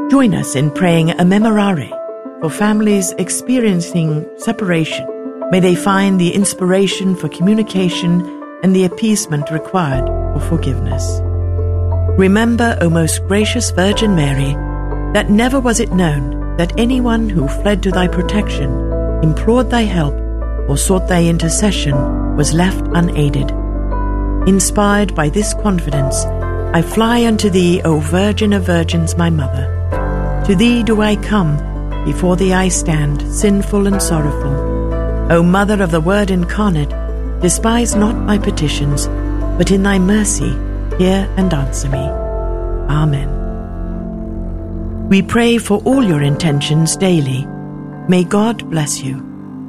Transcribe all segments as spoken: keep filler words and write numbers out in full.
Join us in praying a memorare for families experiencing separation. May they find the inspiration for communication and the appeasement required for forgiveness. Remember, O most gracious Virgin Mary, that never was it known that anyone who fled to thy protection, implored thy help, or sought thy intercession was left unaided. Inspired by this confidence, I fly unto thee, O Virgin of Virgins, my Mother. To thee do I come, before thee I stand, sinful and sorrowful. O Mother of the Word incarnate, despise not my petitions, but in thy mercy hear and answer me. Amen. We pray for all your intentions daily. May God bless you.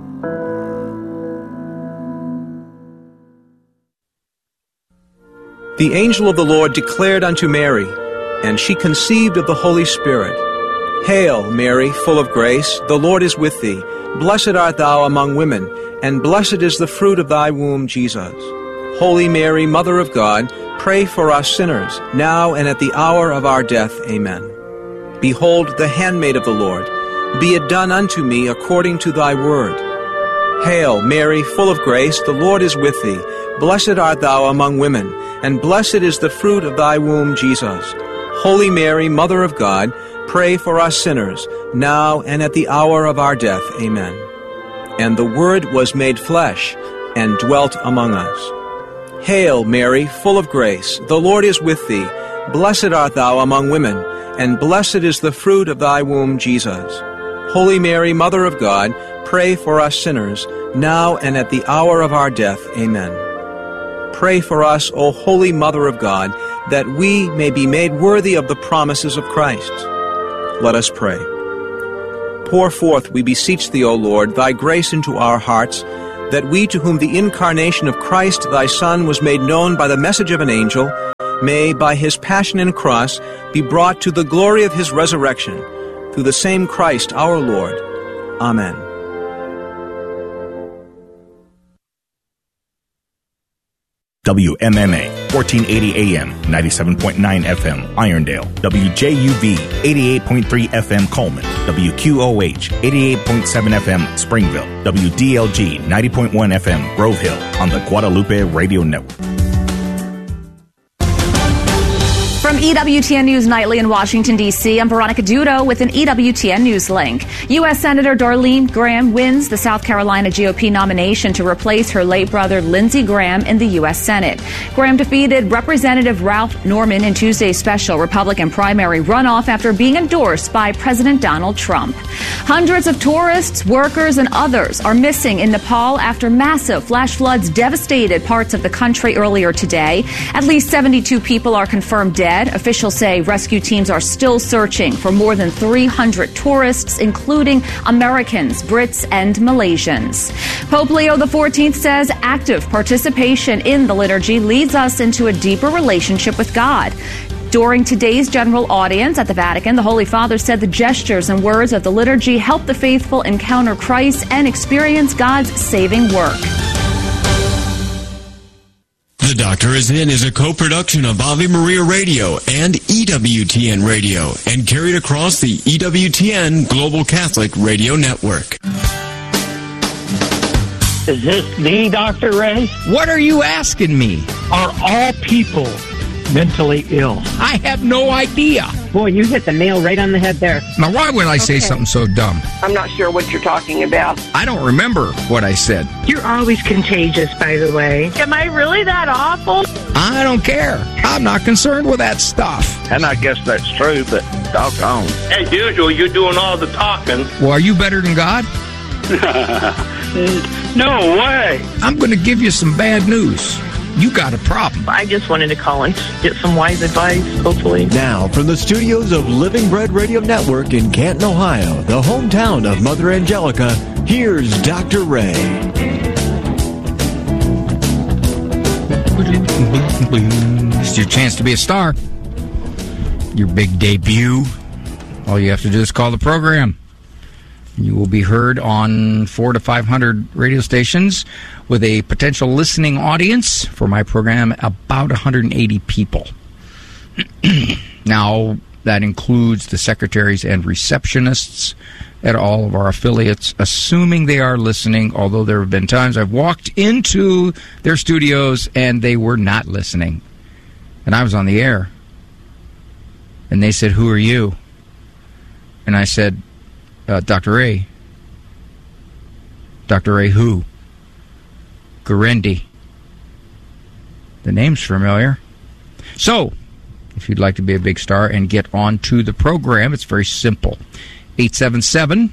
The angel of the Lord declared unto Mary, and she conceived of the Holy Spirit. Hail, Mary, full of grace, the Lord is with thee. Blessed art thou among women, and blessed is the fruit of thy womb, Jesus. Holy Mary, Mother of God, pray for us sinners, now and at the hour of our death. Amen. Behold, the handmaid of the Lord. Be it done unto me according to thy word. Hail, Mary, full of grace, the Lord is with thee. Blessed art thou among women, and blessed is the fruit of thy womb, Jesus. Holy Mary, Mother of God, pray for us sinners, now and at the hour of our death. Amen. And the Word was made flesh, and dwelt among us. Hail, Mary, full of grace, the Lord is with thee. Blessed art thou among women, and blessed is the fruit of thy womb, Jesus. Holy Mary, Mother of God, pray for us sinners, now and at the hour of our death. Amen. Pray for us, O Holy Mother of God, that we may be made worthy of the promises of Christ. Let us pray. Pour forth, we beseech thee, O Lord, thy grace into our hearts, that we, to whom the incarnation of Christ thy Son was made known by the message of an angel, may, by his passion and cross, be brought to the glory of his resurrection, through the same Christ our Lord. Amen. W M M A, fourteen eighty A M, ninety-seven point nine F M, Irondale. W J U V, eighty-eight point three F M, Coleman. W Q O H, eighty-eight point seven F M, Springville. W D L G, ninety point one F M, Grove Hill, on the Guadalupe Radio Network. From E W T N News Nightly in Washington, D C, I'm Veronica Dudo with an E W T N News link. U S Senator Darlene Graham wins the South Carolina G O P nomination to replace her late brother Lindsey Graham in the U S Senate. Graham defeated Representative Ralph Norman in Tuesday's special Republican primary runoff after being endorsed by President Donald Trump. Hundreds of tourists, workers, and others are missing in Nepal after massive flash floods devastated parts of the country earlier today. At least seventy-two people are confirmed dead. Officials say rescue teams are still searching for more than three hundred tourists, including Americans, Brits, and Malaysians. Pope Leo the fourteenth says active participation in the liturgy leads us into a deeper relationship with God. During today's general audience at the Vatican, the Holy Father said the gestures and words of the liturgy help the faithful encounter Christ and experience God's saving work. The Doctor Is In is a co-production of Ave Maria Radio and E W T N Radio and carried across the E W T N Global Catholic Radio Network. Is this the Doctor Ray? What are you asking me? Are all people mentally ill? I have no idea. Boy, you hit the nail right on the head there. Now, why would I say okay. something so dumb? I'm not sure what you're talking about. I don't remember what I said. You're always contagious, by the way. Am I really that awful? I don't care. I'm not concerned with that stuff. And I guess that's true, but doggone. As usual, you're doing all the talking. Well, are you better than God? No way. I'm going to give you some bad news. You got a problem. I just wanted to call and get some wise advice, hopefully. Now, from the studios of Living Bread Radio Network in Canton, Ohio, the hometown of Mother Angelica, here's Doctor Ray. It's your chance to be a star. Your big debut. All you have to do is call the program. You will be heard on four to five hundred radio stations with a potential listening audience for my program, about one hundred eighty people. Now, That includes the secretaries and receptionists at all of our affiliates, assuming they are listening, although there have been times I've walked into their studios and they were not listening. And I was on the air. And they said, "Who are you?" And I said, uh, Doctor Ray. Doctor Ray who? Guarendi. The name's familiar. So, if you'd like to be a big star and get on to the program, it's very simple. eight seven seven,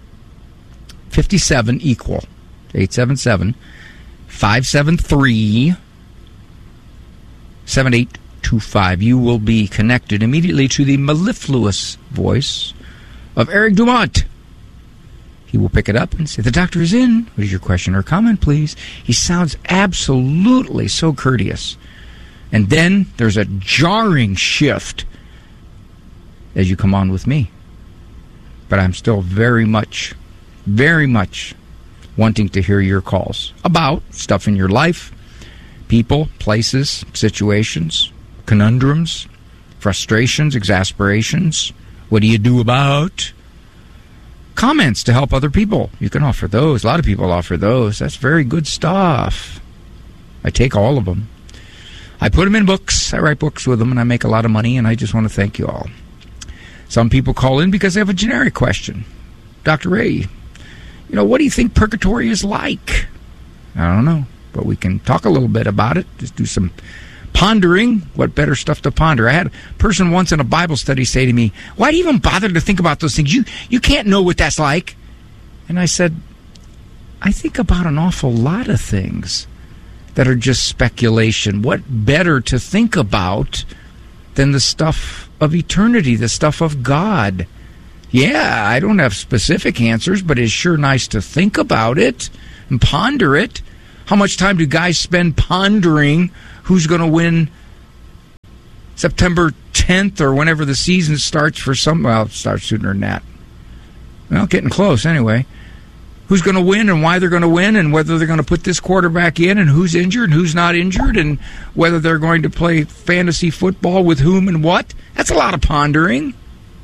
five seven, equal. eight seven seven, five seven three, seven eight two five. You will be connected immediately to the mellifluous voice of Eric Dumont. He will pick it up and say, "The doctor is in. What is your question or comment, please?" He sounds absolutely so courteous. And then there's a jarring shift as you come on with me. But I'm still very much, very much wanting to hear your calls about stuff in your life, people, places, situations, conundrums, frustrations, exasperations. What do you do about comments to help other people? You can offer those. A lot of people offer those. That's very good stuff. I take all of them. I put them in books. I write books with them, and I make a lot of money, and I just want to thank you all. Some people call in because they have a generic question. Doctor Ray, you know, what do you think purgatory is like? I don't know, but we can talk a little bit about it. Just do some pondering. What better stuff to ponder? I had a person once in a Bible study say to me, "Why do you even bother to think about those things? You, you can't know what that's like." And I said, I think about an awful lot of things that are just speculation. What better to think about than the stuff of eternity, the stuff of God? Yeah, I don't have specific answers, but it's sure nice to think about it and ponder it. How much time do guys spend pondering who's going to win September tenth or whenever the season starts for some... Well, it starts sooner than that. Well, getting close anyway. Who's going to win and why they're going to win and whether they're going to put this quarterback in and who's injured and who's not injured and whether they're going to play fantasy football with whom and what. That's a lot of pondering.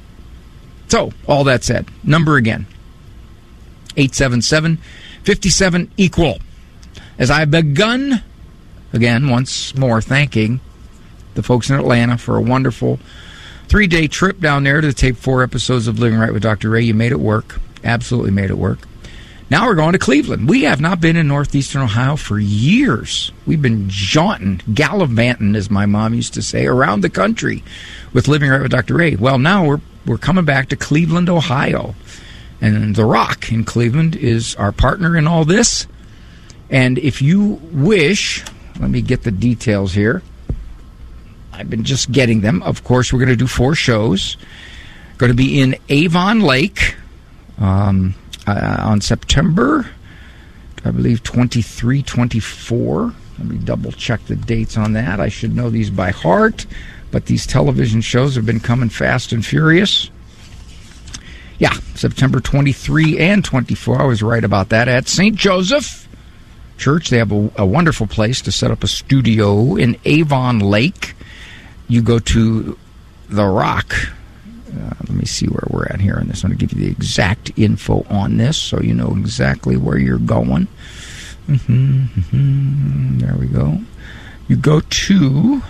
So, all that said, number again, eight seven seven, five seven, equal. As I've begun, again, once more, thanking the folks in Atlanta for a wonderful three-day trip down there to tape four episodes of Living Right with Doctor Ray. You made it work. Absolutely made it work. Now we're going to Cleveland. We have not been in northeastern Ohio for years. We've been jaunting, gallivanting, as my mom used to say, around the country with Living Right with Doctor Ray. Well, now we're we're coming back to Cleveland, Ohio. And The Rock in Cleveland is our partner in all this. And if you wish, let me get the details here. I've been just getting them. Of course, we're going to do four shows. Going to be in Avon Lake, um... Uh, on September, I believe, twenty-three, twenty-four. Let me double-check the dates on that. I should know these by heart, but these television shows have been coming fast and furious. Yeah, September twenty-three and twenty-four. I was right about that. At Saint Joseph Church, they have a, a wonderful place to set up a studio in Avon Lake. You go to The Rock. Uh, let me see where we're at here on this. I'm going to give you the exact info on this so you know exactly where you're going. Mm-hmm, mm-hmm. There we go. You go to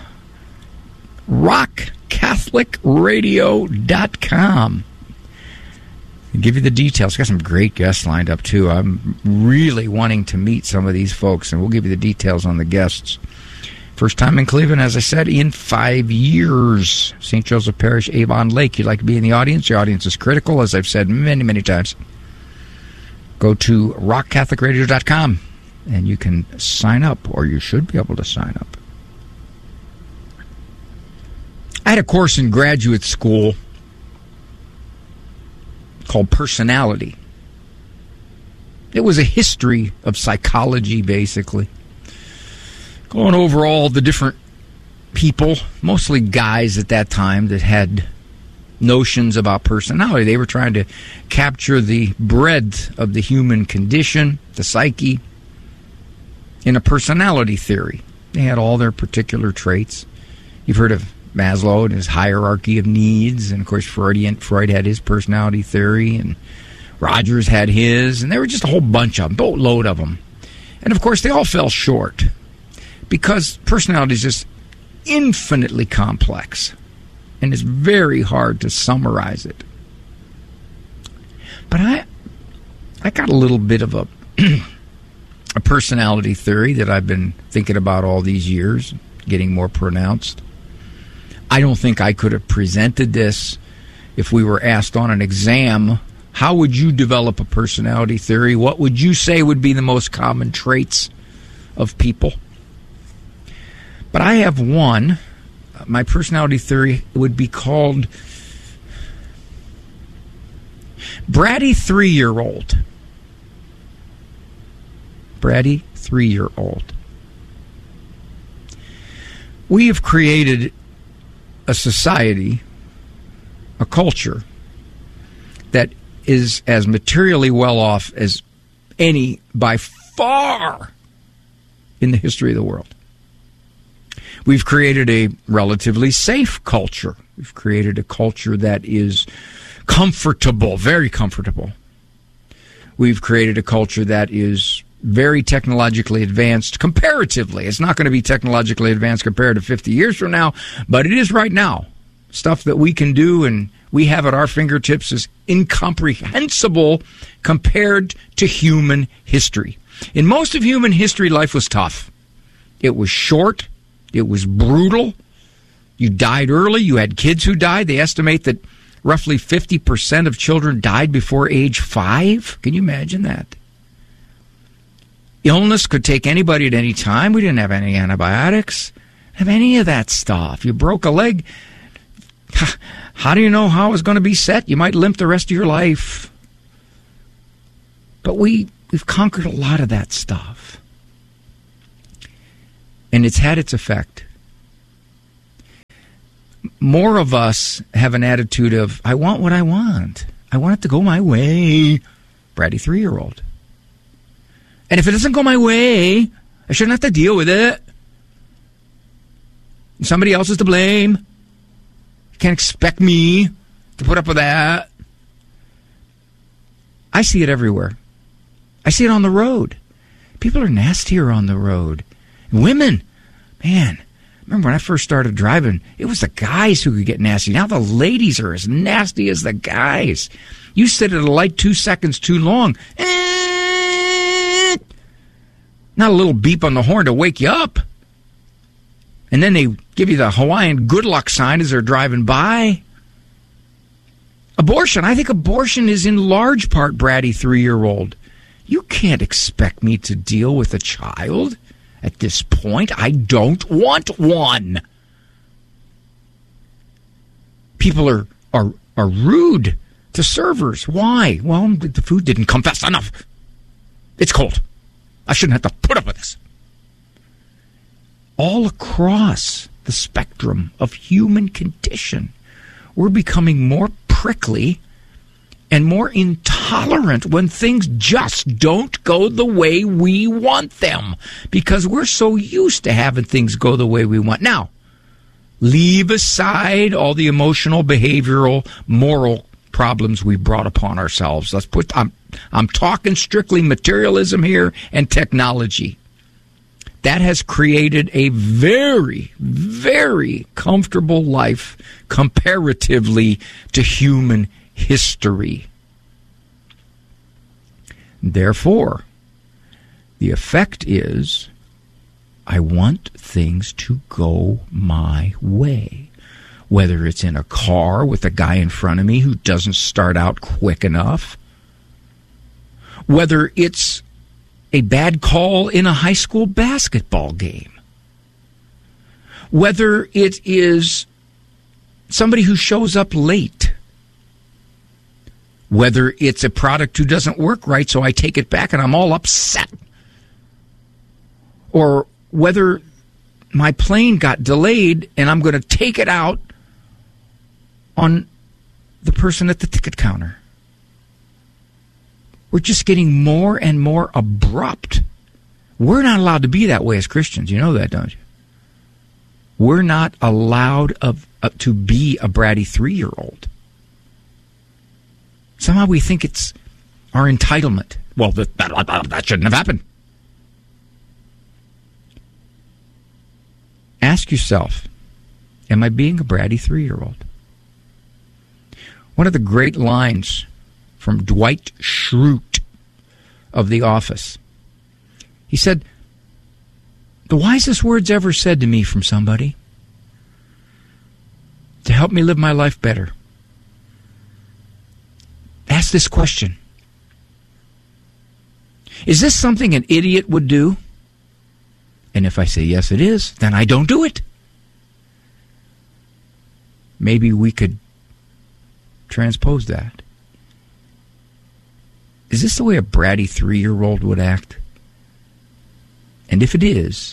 rock catholic radio dot com. I'll give you the details. Got some great guests lined up, too. I'm really wanting to meet some of these folks, and we'll give you the details on the guests. First time in Cleveland, as I said, in five years. Saint Joseph Parish, Avon Lake. You'd like to be in the audience? Your audience is critical, as I've said many, many times. Go to rock catholic radio dot com, and you can sign up, or you should be able to sign up. I had a course in graduate school called Personality. It was a history of psychology, basically. Going over all the different people, mostly guys at that time, that had notions about personality. They were trying to capture the breadth of the human condition, the psyche, in a personality theory. They had all their particular traits. You've heard of Maslow and his hierarchy of needs, and of course Freudian, Freud had his personality theory, and Rogers had his, and there were just a whole bunch of them, boatload of them. And of course they all fell short because personality is just infinitely complex, and it's very hard to summarize it. But I I got a little bit of a a personality theory that I've been thinking about all these years, getting more pronounced. I don't think I could have presented this if we were asked on an exam, how would you develop a personality theory? What would you say would be the most common traits of people? But I have one. My personality theory would be called Bratty Three-Year-Old. Bratty Three-Year-Old. We have created a society, a culture, that is as materially well off as any by far in the history of the world. We've created a relatively safe culture. We've created a culture that is comfortable, very comfortable. We've created a culture that is very technologically advanced comparatively. It's not going to be technologically advanced compared to fifty years from now, but it is right now. Stuff that we can do and we have at our fingertips is incomprehensible compared to human history. In most of human history, life was tough. It was short. It was brutal. You died early. You had kids who died. They estimate that roughly fifty percent of children died before age five. Can you imagine that? Illness could take anybody at any time. We didn't have any antibiotics. Have any of that stuff. You broke a leg. How do you know how it's going to be set? You might limp the rest of your life. But we, we've conquered a lot of that stuff. And it's had its effect. More of us have an attitude of, I want what I want. I want it to go my way. Bratty Three-Year-Old. And if it doesn't go my way, I shouldn't have to deal with it. Somebody else is to blame. You can't expect me to put up with that. I see it everywhere. I see it on the road. People are nastier on the road. And women, man, remember when I first started driving, it was the guys who could get nasty. Now the ladies are as nasty as the guys. You sit at a light two seconds too long. Not a little beep on the horn to wake you up. And then they give you the Hawaiian good luck sign as they're driving by. Abortion. I think abortion is in large part Bratty Three-Year-Old. You can't expect me to deal with a child at this point. I don't want one. People are, are, are rude to servers. Why? Well, the food didn't come fast enough. It's cold. I shouldn't have to put up with this. All across the spectrum of human condition, we're becoming more prickly and more intolerant when things just don't go the way we want them, because we're so used to having things go the way we want. Now, leave aside all the emotional, behavioral, moral problems we brought upon ourselves. Let's put, I'm, I'm talking strictly materialism here and technology. That has created a very, very comfortable life comparatively to human history. Therefore, the effect is, I want things to go my way. Whether it's in a car with a guy in front of me who doesn't start out quick enough, whether it's a bad call in a high school basketball game, whether it is somebody who shows up late, whether it's a product who doesn't work right, so I take it back and I'm all upset, or whether my plane got delayed and I'm going to take it out on the person at the ticket counter. We're just getting more and more abrupt. We're not allowed to be that way as Christians. You know that, don't you? we're not allowed of, uh, to be a bratty three-year-old. Somehow we think it's our entitlement. Well, that, that, that shouldn't have happened. Ask yourself, am I being a bratty three-year-old? One of the great lines from Dwight Schrute of The Office. He said, the wisest words ever said to me from somebody to help me live my life better. Ask this question. Is this something an idiot would do? And if I say yes, it is, then I don't do it. Maybe we could transpose that. Is this the way a bratty three-year-old would act? And if it is,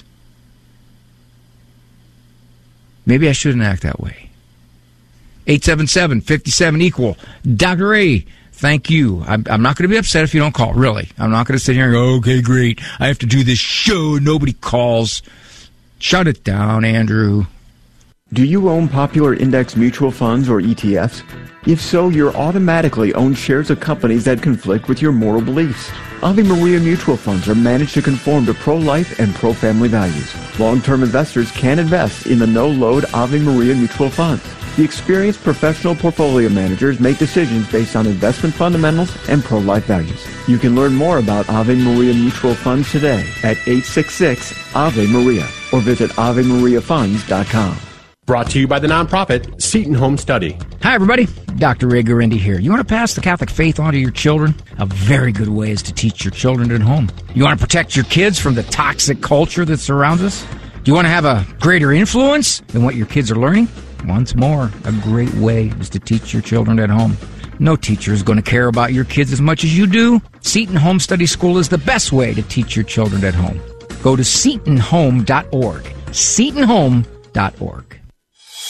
maybe I shouldn't act that way. eight seven seven, five seven, equal. Doctor Ray, thank you. I'm, I'm not going to be upset if you don't call, really. I'm not going to sit here and go, okay, great. I have to do this show. Nobody calls. Shut it down, Andrew. Do you own popular index mutual funds or E T Fs? If so, you're automatically own shares of companies that conflict with your moral beliefs. Ave Maria mutual funds are managed to conform to pro-life and pro-family values. Long-term investors can invest in the no-load Ave Maria mutual funds. The experienced professional portfolio managers make decisions based on investment fundamentals and pro-life values. You can learn more about Ave Maria mutual funds today at eight six six, A V E Maria or visit ave maria funds dot com. Brought to you by the nonprofit Seton Home Study. Hi, everybody. Doctor Ray Guarendi here. You want to pass the Catholic faith on to your children? A very good way is to teach your children at home. You want to protect your kids from the toxic culture that surrounds us? Do you want to have a greater influence than what your kids are learning? Once more, a great way is to teach your children at home. No teacher is going to care about your kids as much as you do. Seton Home Study School is the best way to teach your children at home. Go to seton home dot org. seton home dot org.